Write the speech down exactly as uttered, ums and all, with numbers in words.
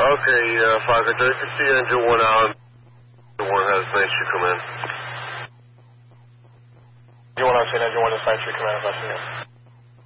Okay, uh, five eight three, see engine one out. The one has Main Street Command. You want to say engine one is Main Street Command, if I see it.